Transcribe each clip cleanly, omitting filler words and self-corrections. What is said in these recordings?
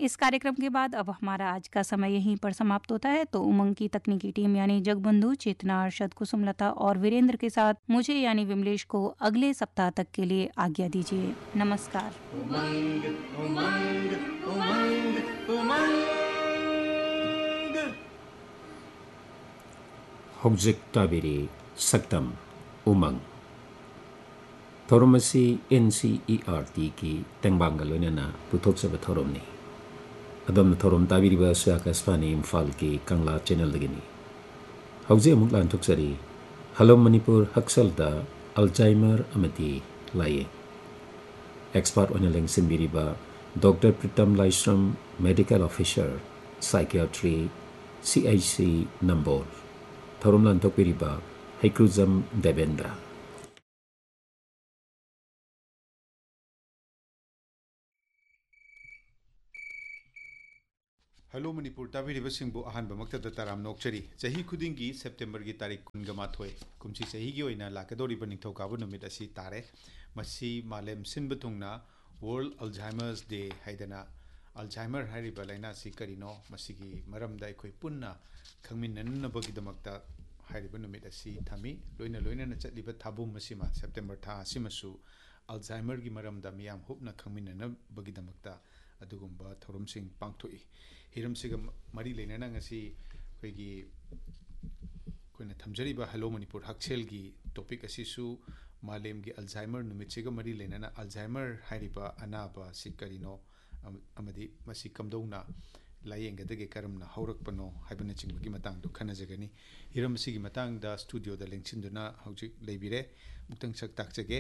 इस कार्यक्रम के बाद अब हमारा आज का समय यहीं पर समाप्त होता है। तो उमंग की तकनीकी टीम यानी जगबंधु, चेतना, अरशद, कुसुमलता और वीरेंद्र के साथ मुझे यानी विमलेश को अगले सप्ताह तक के लिए आज्ञा दीजिए। नमस्कार। उमंग उमंग उमंग उमंग हौजिक ताबिरी सक्तम उमंग थोरमसी NCERT की तेंबांगा लोइनना पुथोक्सब थोरमनी अदम थोरम ताबिरिबा आकाशवाणी इम्फाल की कंगला चैनल दगिनी हौजे अमुक लांथोक्सरी हेलो मणिपुर हक्सलदा अल्जाइमर अमदी लाये एक्सपर्ट ओने लेंसिनबिरिबा डॉक्टर प्रीतम Laishram medical officer psychiatry CIC number theorem लांथोक्पिरिबा हैक्रुजम Devendra. Hello Manipur ताबीरिबसिंगबु अहानबमक्तदा Taram नोक्चरी चही खुदिंगी सेप्टेम्बर की तारीख 19 कुमसी चही की ओइना लाकदोरिबा निंगथौकाबु नुमित असि तारे मसी मालेम सिनबु थुंगना वर्ल्ड अल्जाइमर्स डे हाइदना अल्जाइमर हाइरिबा लाइना सि करिनो मसिगी मरमदा अखोय पुन्ना खंगमिननबगिदमक्ता हाइरिबा नुमित असि थामी लोइना लोइना चटलिबा थाबुम मसिमा सेप्टेम्बर था असिमसु अल्जाइमर की मरमदा मियाम हुबना खंगमिननबगिदमक्ता अदुगुंबा थौरमसिंग पांगथोई हिरमसिग मरी लेना ngasi अखोयगी अखोयना थमजरिबा हेलो मणिपुर हक्सेल की टॉपिक असिसु मालेम की अल्जाइमर नुमितसिग मरी लेना अल्जाइमर हाइरिबा अनाबा सि करिनो अमदी मसि कमदौना लायेंगदगे करमना हौरकपनो हाइबना चिंगबगी मतंगदो खनजगनी हिरमसिगी मतंगदा स्टूडियोदा लेंसिनदुना हौजिक लेबिरे मुक्तंग सक ताकजगे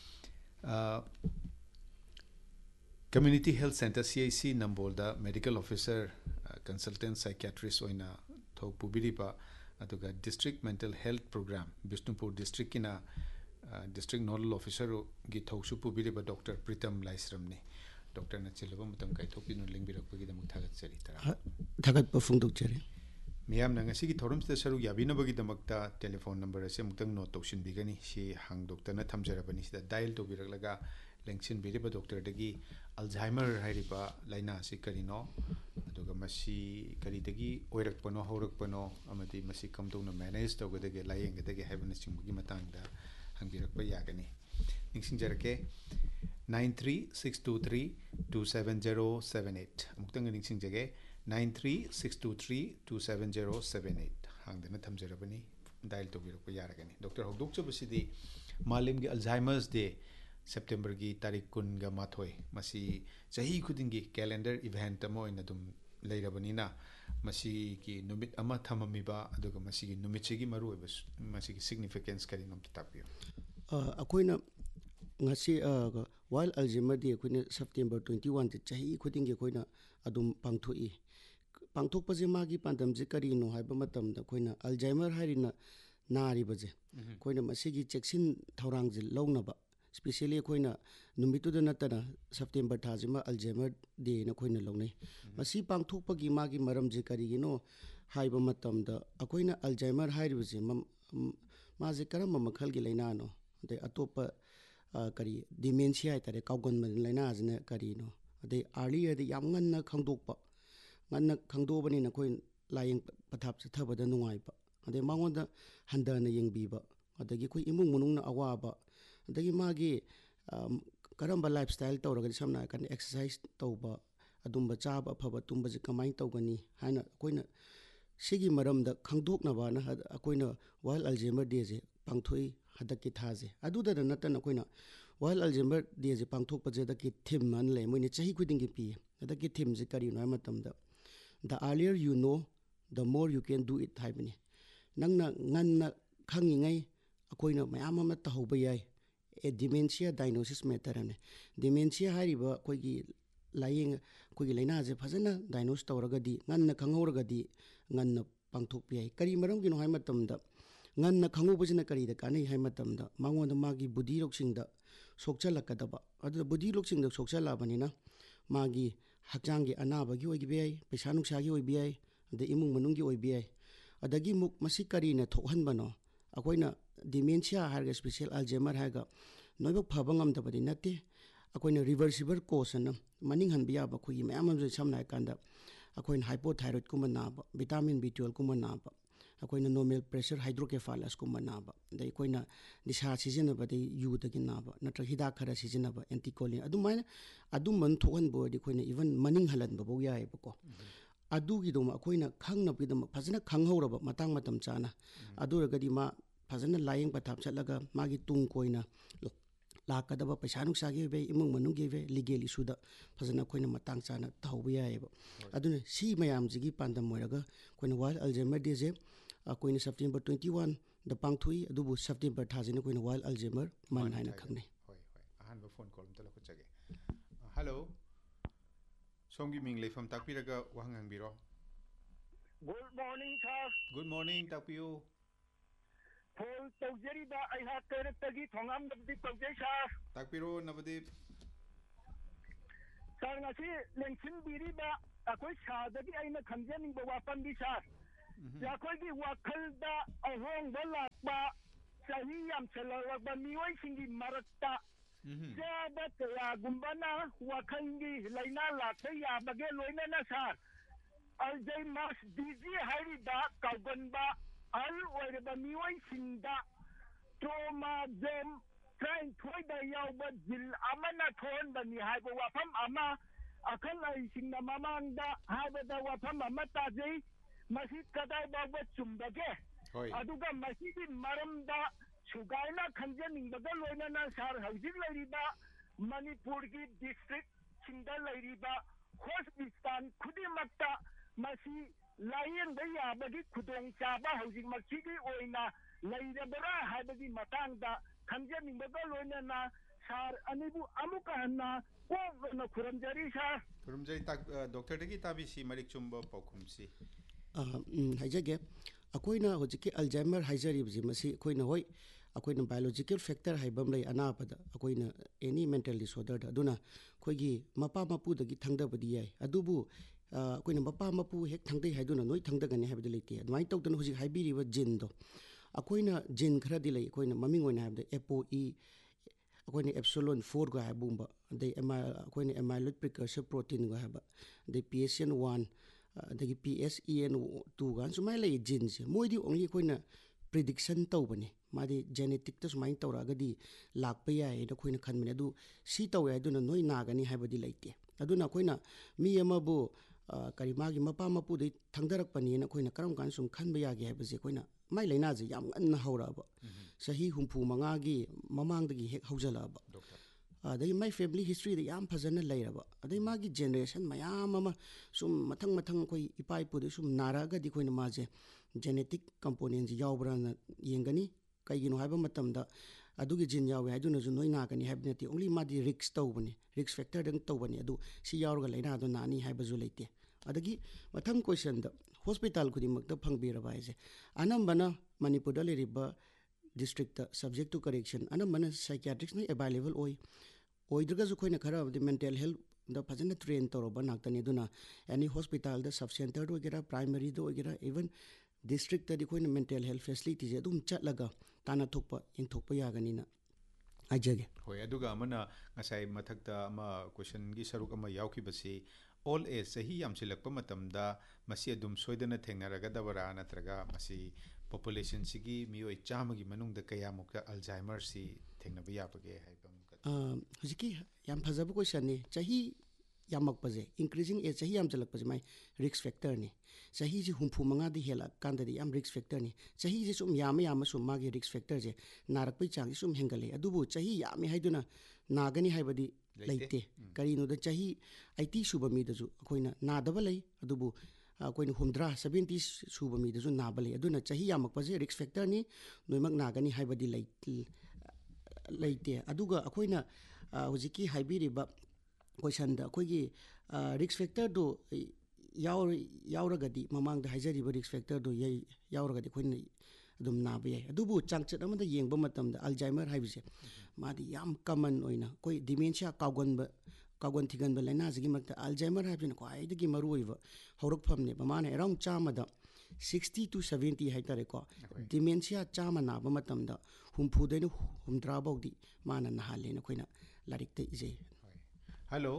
community health centre CIC नंबोलदा medical officer consultant psychiatrist ओइना थोक पुबिरिबा अदुगा district mental health programme Bishnupur district किना डिस्ट्रिक्ट नोडल ऑफिसर गी थोकसु पुबिरिबा डॉक्टर प्रीतम लाइश्रमने डॉक्टर नचिलबा मतम काइथोपिनु लिंगबिरकपगी दमक थागतसरी तरा थागत पफुंगदुकचरी मियाम नंगसिगी थोरमसदा सरु याबिनबगी दमकता टेलीफोन नंबर असे मुक्तंग नोट तौसिनबिगनी सि हांग डॉक्टरना थमजरबनी सिदा डायल तोबिरकलगा लेंसिन बिरिबा डॉक्टर दगी अल्जाइमर हाइरिबा लाइना सि करिनो अदुगा मसी करिदगी ओइरकपनो हौरकपनो अमदी मसी कमदौना manage तौगदगे लायेंगदगे हाइबना चिंगबगी मतंगदा हंगिरकपा यागनी निंगसिंजरके 9362327078 अमुक्तंग निंगसिंजगे 9362327078 हांगदना थमजरबनी dial तौबिरकपा यारगनी doctor हौदोकचबसिदी मालेमगी Alzheimer's day September की तारीख 19 मसी चही खुदिंगी कैलेंडर इवेंट अमा ओइना दुम लेरबनिना मसी की नुमित अमा थममिबा अदुगा मसी की नुमितसिगी मरुइबस मसी की significance करिनोम तापियो अखोइना ngasi while alzheimer day अखोइना September 21 चही खुदिंगी अखोइना अदुम पांगथोई पांगथोकपजे मागी पांदमजे करिनो हाइबा मतमदा अखोइना Alzheimer हाइरिना नारिबजे अखोइना मसीगी चेक्सिन थौरांगजे लौनबा specially अखोइना नुमितुदा नतना September थाजिमा Alzheimer day न अखोइना लौनै मसी पांगथोकपगी मागी मरमजे करिगिनो हाइबा मतमदा अखोइना अल्जाइमर हाइरिबजे माजे करम मखलगी लैनानो दे अतोपा करी डिमेंशिया हाइतारे काउगनमन लैना आजने करिनो दे अर्ली यदि याम ngन्ना खंगदोकपा ngन्ना खंगदोबनी नखोइ लायेंग पथाप चथबदा नुंगाइबा अदे मांगोंदा हंदना यंगबीबा अदगी कोइ इमुंग मनुंगना अवाबा अदगी मागी करम लाइफस्टाइल तौरगदी समना कन एक्सरसाइज तौबा अदुंबा चाबा अफबा तुंबजे कमाइन तौगनी हाइना कोइना सिगी मरमदा खंगदोकनबाना अकोइना वर्ल्ड अल्जाइमर डे जे पांगथोई हदकी थाजे अदुदा नतन अकोइना वर्ल्ड अल्जाइमर डे जे पांगथोकपजे दकी थीम मन ले मोइने चही खुदिंगी P अदकी theme J करिनो मतमदा the earlier you know the more you can do it हाइबनी नंगना ngन्ना खंगिङै अकोइना मयाम अमा तहौबा याय ए डिमेंशिया डायग्नोसिस मेथड है डिमेंशिया हारिबा कोइगी लायेंग कोइगी लाइना जे फजना डायग्नोस तौरगदी ngन्ना खंगौरगदी ngन्ना पांगथोकपि याय करी मरमगिनो हाय मतमदा ngन्ना खंगौबजिना करीदा कानै हाय मतमदा मांगोंदा मागी बुद्धि लोकसिंगदा सोकचलकदबा अदु बुद्धि लोकसिंगदा सोकचलाबनिना मागी हक्चांगी अनाबगी ओइगिबे याय पैसा नुक्सागी ओइबे याय अदे इमुंग मनुंगी ओइबे याय अदगी मुक मसी Kareena थोकहनबनो अखोइना dementia हारगा special Alzheimer हारगा नोइबक फबा ngamdabadi nate ꯑꯩꯈꯣꯏꯅ ꯔꯤꯚꯔꯁꯤꯕꯜ ꯀꯣꯁ ꯑꯅ ꯃꯅꯤꯡ ꯍꯟꯕ ꯌꯥꯕ ꯑꯩꯈꯣꯏꯒꯤ ꯃꯌꯥꯝ ꯑꯃꯁꯨ ꯁꯝꯅ ꯍꯥꯏꯔꯀꯥꯟꯗ ꯑꯩꯈꯣꯏꯅ ꯍꯥꯏꯄꯣꯊꯥꯏꯔꯣꯏꯗꯀꯨꯝꯕ ꯅꯥꯕ ꯚꯤꯇꯥꯃꯤꯟ B12ꯀꯨꯝꯕ ꯅꯥꯕ ꯑꯩꯈꯣꯏꯅ ꯅꯣꯔꯃꯦꯜ ꯄ꯭ꯔꯦꯁꯔ ꯍꯥꯏꯗ꯭ꯔꯣꯀꯦꯐꯥꯂꯁꯀꯨꯝꯕ ꯅꯥꯕ ꯑꯗꯩ ꯑꯩꯈꯣꯏꯅ ꯅꯤꯁꯥ ꯁꯤꯖꯤꯟꯅꯕꯗꯩ ꯌꯨꯗꯒꯤ ꯅꯥꯕ ꯅꯠꯇ꯭ꯔꯒ ꯍꯤꯗꯥꯛ ꯈꯔ ꯁꯤꯖꯤꯟꯅꯕ ꯑꯦꯟꯇꯤꯀꯣꯂꯤꯟ ꯑꯗꯨꯃꯥꯏꯅ ꯑꯗꯨꯝꯕ ꯊꯣꯛꯍꯟꯕ ꯑꯣꯏꯔꯗꯤ ꯑꯩꯈꯣꯏꯅ ꯏꯚꯟ ꯃꯅꯤꯡ ꯍꯜꯍꯟꯕꯐꯥꯎ ꯌꯥꯏꯑꯕꯀꯣ ꯑꯗꯨꯒꯤꯗꯃꯛ ꯑꯩꯈꯣꯏꯅ ꯈꯪꯅꯕꯒꯤꯗꯃꯛ ꯐꯖꯅ ꯈꯪꯍꯧꯔꯕ ꯃꯇꯥꯡ ꯃꯇꯝ ꯆꯥꯅ ꯑꯗꯨ ꯑꯣꯏꯔꯒꯗꯤ ꯃꯥ ꯐꯖꯅ ꯂꯥꯌꯦꯡ ꯄꯊꯥꯞ ꯆꯠꯂꯒ ꯃꯥꯒꯤ ꯇꯨꯡ ꯀꯣꯏꯅ ꯂꯥꯛꯀꯗꯕ ꯄꯩꯁꯥ ꯅꯨꯡꯁꯥꯒꯤ ꯑꯣꯏꯕ ꯏꯃꯨꯡ ꯃꯅꯨꯡꯒꯤ ꯑꯣꯏꯕ ꯂꯤꯒꯦꯜ ꯏꯁꯨꯗ ꯐꯖꯅ ꯑꯩꯈꯣꯏꯅ ꯃꯇꯥꯡ ꯆꯥꯅ ꯇꯧꯍꯧꯕ ꯌꯥꯏꯑꯕ ꯑꯗꯨꯅ ꯁꯤ ꯃꯌꯥꯝꯁꯤꯒꯤ ꯄꯥꯟꯗꯝ ꯑꯣꯏꯔꯒ ꯑꯩꯈꯣꯏꯅ ꯋꯥꯔꯜ ꯑꯜꯖꯦꯃꯔ ꯗꯦꯁꯦ ꯑꯩꯈꯣꯏꯅ ꯁꯦꯞꯇꯦꯝꯕꯔ 21ꯗ ꯄꯥꯡꯊꯣꯛꯏ ꯑꯗꯨꯕꯨ ꯁꯦꯞꯇꯦꯝꯕꯔ ꯊꯥꯁꯤꯅ ꯑꯩꯈꯣꯏꯅ ꯋꯥꯔꯜ ꯑꯜꯖꯦꯃꯔ ꯃꯟ ꯍꯥꯏꯅ ꯈꯪꯅꯩ ꯍꯣꯏ ꯍꯣꯏ ꯑꯍꯥꯟꯕ ꯐꯣꯟ ꯀꯣꯜ ꯑꯝꯇ ꯂꯧꯈꯠꯆꯒꯦ ꯍꯜꯂꯣ ꯁꯣꯝꯒꯤ ꯃꯤꯡ ꯂꯩꯐꯝ ꯇꯥꯛꯄꯤꯔꯒ ꯋꯥꯍꯪ ꯍꯪꯕꯤꯔꯣ Good morning, sir. Good morning ꯇꯥꯛꯄꯤꯌꯨ Paul Tawjeriba, I have Teretagi Tongam Nabdi Tawjay, sir. ꯇꯥꯛꯄꯤꯔꯣ ꯅꯕꯗꯤꯞ Sir, ngasi Lengsin Biriba, ako'y sadagi ay nakhamjaning bawapan di, sir. Yako'y wakalda ahong walakba sahi yam salalagba miyoy singi marakta. Sada kaya gumbana wakangi layna lakay yabage loyna na, sir. Alzheimer's disease hairiba kauganba al oiraba miyoy sinda trauma jam trying thoida yawba jil amana thon bani haiba wafam ama akal ai singna mamangda haiba da wafam ama tajei masi kadai bawa chumbage ꯍꯣꯏ aduga masigi maramda sugaina khanjaningbaga loinana sar haujik lairiba manipur gi district singda lairiba hospital khudimakta masi layengba yabagi khudong chaba haujik maksigi oina lairabara haibagi matangda khanjaningbaga loinana sar anibu amuka hanna ꯀꯣꯛꯅ ꯈꯨꯔꯨꯝꯖꯔꯤ ꯁꯥꯔ ꯈꯨꯔꯨꯝꯖꯔꯤ ꯗꯣꯛꯇꯔꯗꯒꯤ ꯇꯥꯕꯤꯁꯤ ꯃꯔꯤꯛ ꯆꯨꯝꯕ ꯄꯥꯎꯈꯨꯝꯁꯤ ꯍꯥꯏꯖꯒꯦ ꯑꯩꯈꯣꯏꯅ ꯍꯧꯖꯤꯛꯀꯤ Alzheimer ꯍꯥꯏꯖꯔꯤꯕꯁꯤ ꯃꯁꯤ ꯑꯩꯈꯣꯏꯅ ꯍꯣꯏ ꯑꯩꯈꯣꯏꯅ ꯕꯥꯏꯑꯣꯂꯣꯖꯤꯀꯦꯜ ꯐꯦꯛꯇꯔ ꯍꯥꯏꯕ ꯑꯃ ꯂꯩ ꯑꯅꯥꯕꯗ ꯑꯩꯈꯣꯏꯅ ꯑꯦꯅꯤ ꯃꯦꯟꯇꯦꯜ ꯗꯤꯁꯑꯣꯔꯗꯔꯗ ꯑꯗꯨꯅ ꯑꯩꯈꯣꯏꯒꯤ ꯃꯄꯥ ꯃꯄꯨꯗꯒꯤ ꯊꯪꯗꯕꯗꯤ ꯌꯥꯏ ꯑꯗꯨꯕꯨ ꯑꯩꯈꯣꯏꯅ ꯃꯄꯥ ꯃꯄꯨ ꯍꯦꯛ ꯊꯪꯗꯩ ꯍꯥꯏꯗꯨꯅ ꯅꯣꯏ ꯊꯪꯗꯒꯅꯤ ꯍꯥꯏꯕꯗꯤ ꯂꯩꯇꯦ ꯑꯗꯨꯃꯥꯏꯅ ꯇꯧꯗꯅ ꯍꯧꯖꯤꯛ ꯍꯥꯏꯕꯤꯔꯤꯕ ꯖꯤꯟꯗꯣ ꯑꯩꯈꯣꯏꯅ ꯖꯤꯟ ꯈꯔꯗꯤ ꯂꯩ ꯑꯩꯈꯣꯏꯅ ꯃꯃꯤꯡ ꯑꯣꯏꯅ ꯍꯥꯏꯕꯗ ApoE ꯑꯩꯈꯣꯏꯅ ꯑꯦꯞꯁꯣꯂꯣꯟ 4ꯒ ꯍꯥꯏꯕꯒꯨꯝꯕ ꯑꯗꯩ ꯑꯩꯈꯣꯏꯅ ꯑꯦꯃꯥꯏꯂꯣꯏꯗ ꯄ꯭ꯔꯤꯀꯔꯁꯔ ꯄ꯭ꯔꯣꯇꯤꯟꯒ ꯍꯥꯏꯕ ꯑꯗꯩ PSN1 ꯑꯗꯒꯤ PSEN2 ꯁꯨꯃꯥꯏꯅ ꯂꯩ ꯖꯤꯟꯁꯦ ꯃꯣꯏꯗꯤ ꯑꯣꯡꯂꯤ ꯑꯩꯈꯣꯏꯅ ꯄ꯭ꯔꯤꯗꯤꯛꯁꯟ ꯇꯧꯕꯅꯤ ꯃꯥꯗꯤ ꯖꯦꯅꯦꯇꯤꯛꯇ ꯁꯨꯃꯥꯏꯅ ꯇꯧꯔꯛꯑꯒꯗꯤ ꯂꯥꯛꯄ ꯌꯥꯏꯅ ꯑꯩꯈꯣꯏꯅ ꯈꯟꯕꯅꯤ ꯑꯗꯨ ꯁꯤ ꯇꯧꯋꯦ ꯍꯥꯏꯗꯨꯅ ꯅꯣꯏ ꯅꯥꯒꯅꯤ ꯍꯥꯏꯕꯗꯤ ꯂꯩꯇꯦ ꯑꯗꯨꯅ ꯑꯩꯈꯣꯏꯅ ꯃꯤ ꯑꯃꯕꯨ ꯀꯔꯤ ꯃꯥꯒꯤ ꯃꯄꯥ ꯃꯄꯨꯗꯩ ꯊꯪꯗꯔꯛꯄꯅꯦꯅ ꯑꯩꯈꯣꯏꯅ ꯀꯔꯝ ꯀꯥꯟꯗ ꯁꯨꯝ ꯈꯟꯕ ꯌꯥꯒꯦ ꯍꯥꯏꯕꯁꯦ ꯑꯩꯈꯣꯏꯅ ꯃꯥꯏ ꯂꯥꯏꯅꯥꯁꯦ ꯌꯥꯝ ꯉꯟꯅ ꯍꯧꯔꯛꯑꯕ ꯆꯍꯤ 65ꯒꯤ ꯃꯃꯥꯡꯗꯒꯤ ꯍꯦꯛ ꯍꯧꯖꯜꯂꯛꯑꯕ ꯑꯗꯒꯤ ꯃꯥꯏ ꯐꯦꯃꯤꯂꯤ ꯍꯤꯁꯇ꯭ꯔꯤꯗ ꯌꯥꯝ ꯐꯖꯅ ꯂꯩꯔꯕ ꯑꯗꯩ ꯃꯥꯒꯤ ꯖꯦꯅꯦꯔꯦꯁꯟ ꯃꯌꯥꯝ ꯑꯃ ꯁꯨꯝ ꯃꯊꯪ ꯃꯊꯪ ꯑꯩꯈꯣই ꯏꯄꯥ ꯏꯄꯨꯗ ꯁꯨꯝ ꯅꯥꯔꯛꯑꯒꯗꯤ ꯑꯩꯈꯣꯏꯅ ꯃꯥꯁꯦ ꯖꯦꯅꯦꯇꯤꯛ ꯀꯝꯄꯣꯅꯦꯟꯁꯤ ꯌꯥꯎꯕ꯭ꯔꯥꯅ ꯌꯦꯡꯒꯅꯤ ꯀꯩꯒꯤꯅꯣ ꯍꯥꯏꯕ ꯃꯇꯝꯗ ꯑꯗꯨꯒꯤ ꯖꯤꯟ ꯌꯥꯎꯋꯦ ꯍꯥꯏꯗꯨꯅꯁꯨ ꯅꯣꯏ ꯅꯥꯒꯅꯤ ꯍꯥꯏꯕ ꯅꯠꯇꯦ ꯑꯣꯡꯂꯤ ꯃꯥꯗꯤ ꯔꯤꯛꯁ ꯇꯧꯕꯅꯤ ꯔꯤꯛꯁ ꯐꯦꯛꯇꯔꯗꯪ ꯇꯧꯕꯅꯤ ꯑꯗꯨ ꯁꯤ ꯌꯥꯎꯔꯒ ꯂꯥꯏꯅꯥꯗꯣ ꯅꯥꯅꯤ ꯍꯥꯏꯕꯁꯨ ꯂꯩꯇꯦ ꯑꯗꯒꯤ ꯃꯊꯪ ꯀꯣꯏꯁꯟꯗ ꯍꯣꯁꯄꯤꯇꯥꯜ ꯈꯨꯗꯤꯡꯃꯛꯇ ꯐꯪꯕꯤꯔꯕ ꯍꯥꯏꯁꯦ ꯑꯅꯝꯕꯅ ꯃꯅꯤꯄꯨꯔꯗ ꯂꯩꯔꯤꯕ ꯗꯤꯁꯇ꯭ꯔꯤꯛꯇ ꯁꯕꯖꯦꯛ ꯇꯨ ꯀꯔꯦꯛꯁꯟ ꯑꯅꯝꯕꯅ ꯁꯥꯏꯀꯤꯌꯥꯇ꯭ꯔꯤꯛꯁꯅ ꯑꯦꯚꯥꯏꯂꯦꯕꯜ ꯑꯣꯏꯗ꯭ꯔꯒꯁꯨ ꯑꯩꯈꯣꯏꯅ ꯈꯔꯕꯨꯗꯤ ꯃꯦꯟꯇꯦꯜ ꯍꯦꯜꯊꯗ ꯐꯖꯅ ꯇ꯭ꯔꯦꯟ ꯇꯧꯔꯕ ꯉꯥꯛꯇꯅꯤ ꯑꯗꯨꯅ ꯑꯦꯅꯤ ꯍꯣꯁꯄꯤꯇꯥꯜꯗ ꯁꯕ ꯁꯦꯟꯇꯔꯗ ꯑꯣꯏꯒꯦꯔꯥ ꯄ꯭ꯔꯥꯏꯃꯔꯤꯗ ꯑꯣꯏꯒꯦꯔꯥ ꯏꯚꯟ ꯗꯤꯁꯇ꯭ꯔꯤꯛꯇꯗꯤ ꯑꯩꯈꯣꯏꯅ ꯃꯦꯟꯇꯦꯜ ꯍꯦꯜꯊ ꯐꯦꯁꯤꯂꯤꯇꯤꯁꯦ ꯑꯗꯨꯝ ꯆꯠꯂꯒ ꯇꯥꯟꯅꯊꯣꯛꯄ ꯌꯦꯡꯊꯣꯛꯄ ꯌꯥꯒꯅꯤꯅ ꯍꯥꯏꯖꯒꯦ ꯍꯣꯏ ꯑꯗꯨꯒ ꯑꯃꯅ ꯉꯁꯥꯏ ꯃꯊꯛꯇ ꯑꯃ ꯀꯣꯏꯁꯟꯒꯤ ꯁꯔꯨꯛ ꯑꯃ ꯌꯥꯎꯈꯤꯕꯁꯤ ꯑꯣꯜ ꯑꯦꯖ ꯆꯍꯤ ꯌꯥꯝꯁꯤꯜꯂꯛꯄ ꯃꯇꯝꯗ ꯃꯁꯤ ꯑꯗꯨꯝ ꯁꯣꯏꯗꯅ ꯊꯦꯡꯅꯔꯒꯗꯕꯔꯥ ꯅꯠꯇ꯭ꯔꯒ ꯃꯁꯤ ꯄꯣꯄꯨꯂꯦꯁꯟꯁꯤꯒꯤ ꯃꯤꯑꯣꯏ 100ꯒꯤ ꯃꯅꯨꯡꯗ ꯀꯌꯥꯃꯨꯛꯀ ꯑꯜꯖꯥꯏꯃꯔꯁꯤ ꯊꯦꯡꯅꯕ ꯌꯥꯕꯒꯦ ꯍꯥꯏꯕ ꯑꯃꯨꯛꯀ ꯍꯧꯖꯤꯛꯀꯤ ꯌꯥꯝ ꯐꯖꯕ ꯀꯣꯏꯁꯟꯅꯤ ꯆꯍꯤ ꯌꯥꯝꯃꯛꯄꯁꯦ ꯏꯟꯀ꯭ꯔꯤꯖꯤꯡ ꯑꯦꯖ ꯆꯍꯤ ꯌꯥꯝꯁꯤꯜꯂꯛꯄꯁꯦ ꯃꯥꯏ ꯔꯤꯛꯁ ꯐꯦꯛꯇꯔꯅꯤ ꯆꯍꯤꯁꯤ 65ꯗꯤ ꯍꯦꯜꯂꯛꯀꯥꯟꯗꯗꯤ ꯌꯥꯝ ꯔꯤꯛꯁ ꯐꯦꯛꯇꯔꯅꯤ ꯆꯍꯤꯁꯤ ꯁꯨꯝ ꯌꯥꯝꯃ ꯁꯨꯝ ꯃꯥꯒꯤ ꯔꯤꯛꯁ ꯐꯦꯛꯇꯔꯁꯦ ꯅꯥꯔꯛꯄꯒꯤ ꯆꯥꯡꯁꯤ ꯁꯨꯝ ꯍꯦꯟꯒꯠꯂꯛꯑꯦ ꯑꯗꯨꯕꯨ ꯆꯍꯤ ꯌꯥꯝꯃꯦ ꯍꯥꯏꯗꯨꯅ ꯅꯥꯒꯅꯤ ꯍꯥꯏꯕꯗꯤ ꯂꯩꯇꯦ ꯀꯔꯤꯅꯣꯗ ꯆꯍꯤ 80 ꯁꯨꯕ ꯃꯤꯗꯁꯨ ꯑꯩꯈꯣꯏꯅ ꯅꯥꯗꯕ ꯂꯩ ꯑꯗꯨꯕꯨ ꯑꯩꯈꯣꯏꯅ 70 ꯁꯨꯕ ꯃꯤꯗꯁꯨ ꯅꯥꯕ ꯂꯩ ꯑꯗꯨꯅ ꯆꯍꯤ ꯌꯥꯝꯃꯛꯄꯁꯦ ꯔꯤꯛꯁ ꯐꯦꯛꯇꯔꯅꯤ ꯅꯣꯏꯃꯛ ꯅꯥꯒꯅꯤ ꯍꯥꯏꯕꯗꯤ ꯂꯩꯇꯦ ꯑꯗꯨꯒ ꯑꯩꯈꯣꯏꯅ ꯍꯧꯖꯤꯛꯀꯤ ꯍꯥꯏꯕꯤꯔꯤꯕ ꯀꯣꯏꯁꯟꯗ ꯑꯩꯈꯣꯏꯒꯤ ꯔꯤꯛꯁ ꯐꯦꯛꯇꯔꯗꯨ ꯌꯥꯎꯔꯒꯗꯤ ꯃꯃꯥꯡꯗ ꯍꯥꯏꯖꯔꯤꯕ ꯔꯤꯛꯁ ꯐꯦꯛꯇꯔꯗꯨ ꯌꯥꯎꯔꯒꯗꯤ ꯑꯩꯈꯣꯏꯅ ꯑꯗꯨꯝ ꯅꯥꯕ ꯌꯥꯏ ꯑꯗꯨꯕꯨ ꯆꯥꯡꯆꯠ ꯑꯃꯗ ꯌꯦꯡꯕ ꯃꯇꯝꯗ ꯑꯜꯖꯥꯏꯃꯔ ꯍꯥꯏꯕꯁꯦ ꯃꯥꯗꯤ ꯌꯥꯝ ꯀꯃꯟ ꯑꯣꯏꯅ ꯑꯩꯈꯣꯏ ꯗꯤꯃꯦꯟꯁꯤꯌꯥ ꯀꯥꯎꯒꯟ ꯊꯤꯒꯟꯕ ꯂꯥꯏꯅꯥꯁꯤꯒꯤ ꯃꯔꯛꯇ ꯑꯜꯖꯥꯏꯃꯔ ꯍꯥꯏꯕꯁꯤꯅ ꯈ꯭ꯋꯥꯏꯗꯒꯤ ꯃꯔꯨꯑꯣꯏꯕ ꯍꯧꯔꯛꯐꯝꯅꯦꯕ ꯃꯥꯅ ꯑꯦꯔꯥꯎꯟ 100ꯗ 60 to 70 ꯍꯥꯏꯇꯥꯔꯦꯀꯣ ꯗꯤꯃꯦꯟꯁꯤꯌꯥ 100 ꯅꯥꯕ ꯃꯇꯝꯗ 60 ꯗꯩꯅ 60 ꯐꯥꯎꯗꯤ ꯃꯥꯅ ꯅꯥꯍꯜꯂꯦꯅ ꯑꯩꯈꯣꯏꯅ ꯂꯥꯏꯔꯤꯛꯇ ꯏꯖꯩ Hello.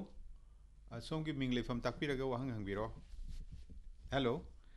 Somgi ming leifam takpiraga wahang hangbiro. Hello.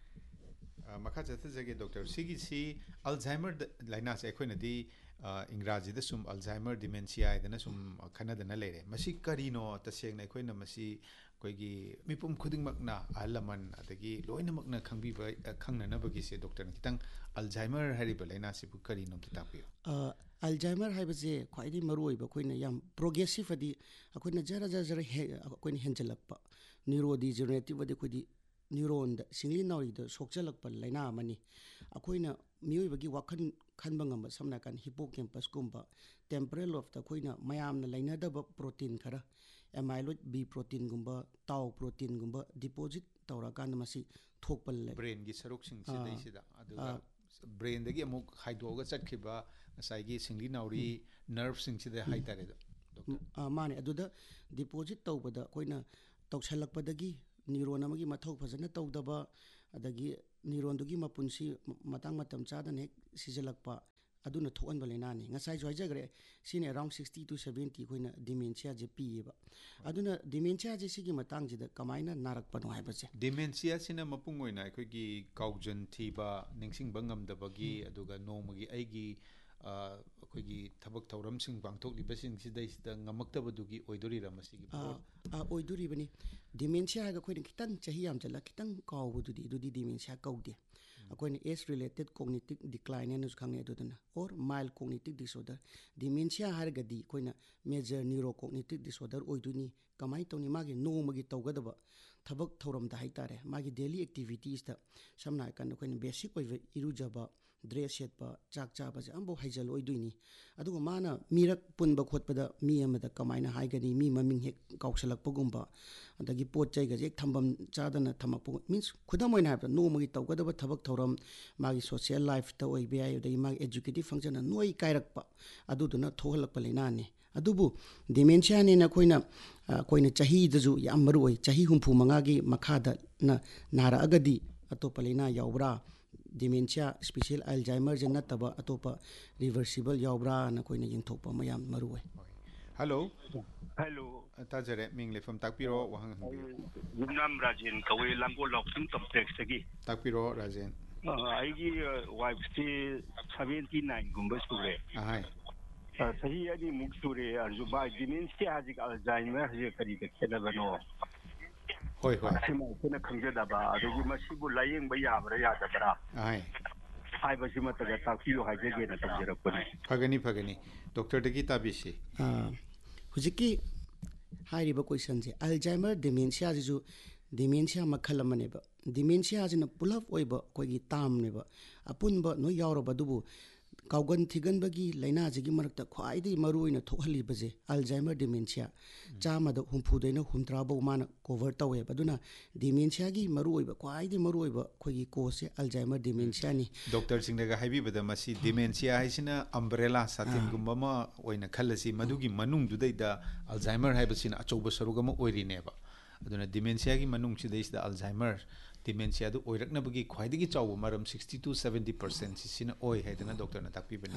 Makha chathajage doctor sigi si Alzheimer laina se ekhoi na di इंग्राजी the sum Alzheimer dementia इदना सुम खनदना लेरे मसी करिनो तसेंग ना अखोइना मसी कोइगी मिपुम खुदिंगमकना अहलमन अदगी लोइनमकना खंगबीबा खंगननबगी से डॉक्टर कितंग अल्जाइमर हारिबा लाइना सिबु करिनो किताबियो अल्जाइमर हाइबजे ख्वाइदि मरुइबा कोइना याम प्रोग्रेसिव अदि अखोइना जरा जरा अखोइना हेंजलकपा न्यूरोडिजेनरेटिव अदि कोइदि न्यूरोन द सिंगली नाउरी द सोक्चलकपा लाइना अमनी अखोइना मियोइबगी वाखन खनबा ngamba samna kan hippocampus kumba temporal lobe ta khoina mayamna lainadaba protein khara amyloid b protein gumba tau protein gumba deposit tawra kan masi thokpal le brain gi saruk sing si dai sida aduga brain dagi amuk haidoga chatkhiba ngasai gi singli nauri nerve sing si da haitare doctor mane aduda deposit tawbada khoina tawsalakpadagi neuron amagi mathau phajana tawdaba adagi neuron dugi mapunsi matang matam chadan hek sijalakpa aduna thokanba lainani ngasai joijagre sine around 60 to 70 khoina dementia je pieba aduna dementia je sigi matang jida kamaina narakpa no haibache dementia sina mapung oina aikogi kaujun thiba ningsing bangamdabagi aduga nomagi aigi akoigi thabak thauram sing bangthok libasing sidai sida ngamaktabadugi oidorira masigi oiduribani dementia ga khoina kitang chahi am chala kitang kawbududi dudi dementia kaude akoina age related cognitive decline enu khangni adudana or mild cognitive disorder dementia hargadi koina major neurocognitive disorder oiduni kamai toni magi nomagi tawgadaba thabak thauram da haitare magi daily activities da samna kan koina basic oive irujaba dress setpa chak chaba je ambo haijal oiduini aduga mana mirak punba khotpada mi amada kamaina haigani mi maming hek kauksalakpagumba adagi pot chai ga jek thambam chadana thamapu means khudamoina habda nomagi tawgadaba thabak thauram magi social life ta oibe ay dai magi educative function noi kairakpa aduduna thohalakpa leinani adubu dementia ne na koina chahi daju yam maroi chahi humpu mangagi makhada na nara agadi atopa leina yaubra dementia special alzheimer je nataba atopa reversible yaubra na koina yingthokpa mayam maroi hello hello tajare ming lefam takpiro wahang Yumnam Rajen kawe lango loksing complex gi takpiro rajen aigi wife si 79 gumba sure ahai sahi ani muk sure arjuba dementia hajik alzheimer je kari ka khedabano hoi hoi sima kuna khangjadaba adugi masibu layeng ba yabra yadabra ahai hai basima taga takpiro haijege na tamjerakone fagani doctor dagi tabisi hujiki hairiba question je alzheimer dementia ju dementia makhal amane ba dementia jina pulap oiba koigi tam ne ba apunba no yawraba dubu kaugan thigan bagi laina jigi marakta khwaidi maruina thokhali baje alzheimer dementia chama da humpu deina humtra bo mana cover tawe baduna dementia gi maruiba khwaidi maruiba khogi cause alzheimer dementia ni doctor singdaga haibi bada masi dementia haisina umbrella satin gumba ma oina khalasi madugi manung du da alzheimer haibasina achoba sarugama oirineba aduna dementia gi manung chidaisda alzheimer dementia du oiraknabagi khwaidigi chawba maram 60 to 70% sisina oi haidana doctor na takpi bani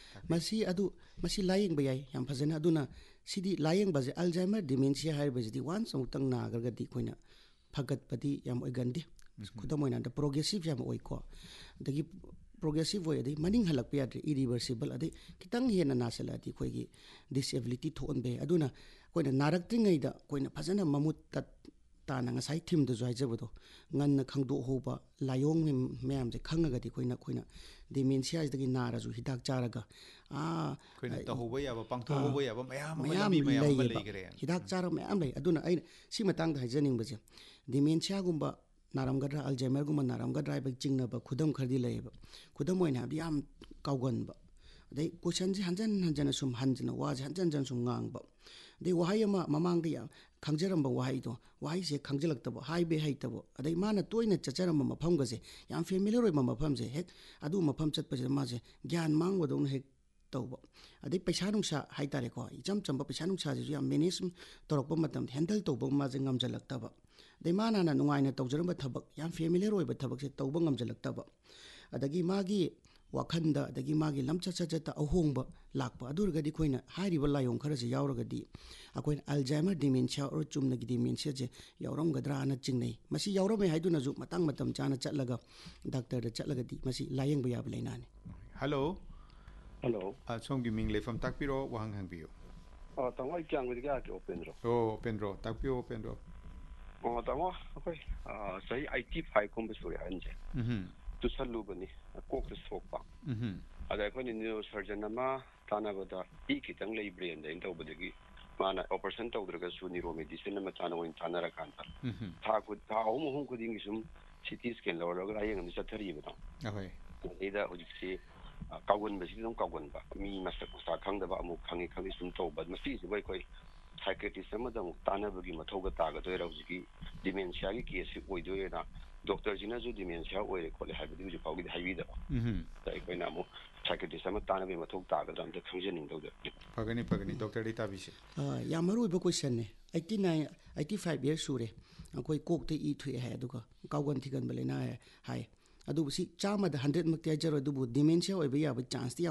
masi layeng bayai yam phajana aduna sidi layeng baje alzheimer dementia hai baje once utang na gargadi koina phagat pati yam oigandi khudamoina da progressive yam oiko dagi progressive way adi maning halak pe adri irreversible adi kitang hena nasala adi khoigi disability thon be aduna koina narak tringai da koina phajana mamut tat ताना ngasai thim du jaijabado nganna khangdo hoba layong mem je khangagadi koina dementia isdagi nara ju hidak charaga koina ta hoba yaba pangtho hoba yaba mayam legre hidak chara mayam lei aduna ai si matang da hajaning baje dementia gumba naramgadra alzheimer gumba naramgadra ba jingna ba khudam khardi leiba khudam oina bi am kaugan ba dei question ji hanjan sum hanjana wa hanjan sum ngang ba dei wahai ama mamang da khangjaramba wahai do wahai se khangjalakta haibe haitabo adai mana toina chacharamba mafam gaje yam familiar oi mafam je hek adu mafam chatpa je ma je gyan mangwa dong hek tawba adai paisa nungsa haitare ko ijam chamba paisa nungsa je yam manage torokpa matam handle tawba ma je ngamjalaktaba dai mana na nungai na tawjaramba thabak yam familiar oi ba thabak se tawba ngamjalaktaba adagi magi wakhanda adagi magi lamcha chachata ahongba lakpa adurgadi koina hairiba layong khara se yauragadi akoin alzheimer dementia or chumna gi dementia je yauram gadra na chingnei masi yaurame haiduna ju matang matam chana chatlaga doctor da chatlagadi masi layeng ba yab lainani. Hello. Hello. Somgi ming le from takpiro wahang hangbiyo. Tangwa ikyang with the open. Oh, Pendro, takpio Pendro. Tangwa, okay. Say IT5 Combusuri Anje. To Salubani, a cook the soap. As I put in neurosurgeon Nama, Tanavada, Ikitang Libre and the Intobadigi, Mana operation to the Suniro medicine, Matano in Tanarakanta. Talk with Home who could English CT scan or lying on the Sataribana. Okay. Either would say Kawan Basilum Kawan, me, Master Kanga Bamu, Kangi Kalisum to, but Massi is very quite psychiatrist, some of them Tanabagi Matoga Taga, dementia case we do it. Dr. Zinazu dementia or a quality habit with Havida. Like when I'm psychiatrist, some Tanabi Matok Taga, and the functioning of the Pagani, Dr. Ditavish. Yamaru question 85 years sure. And quite cooked to eat to a head. Kawan Tigan Belena high. Adu si chama the 100 Mactajar do dementia or be a chance.